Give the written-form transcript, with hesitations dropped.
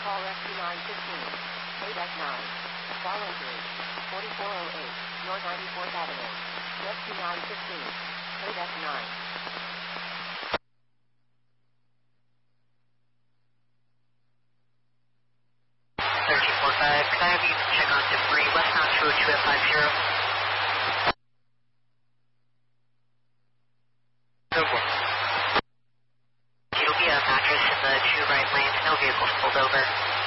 call SQ915. 8S9. Following through. 4408. North 94th Avenue. SQ915. 8S9. Could I have you check on debris westbound 202 at 50? Over. It'll be a mattress in the two right lanes, no vehicles pulled over.